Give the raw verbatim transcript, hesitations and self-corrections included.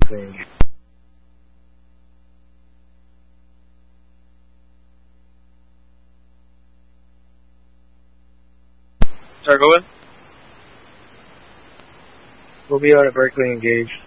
Berkeley. Sorry, go ahead. We'll be out at Berkeley engaged.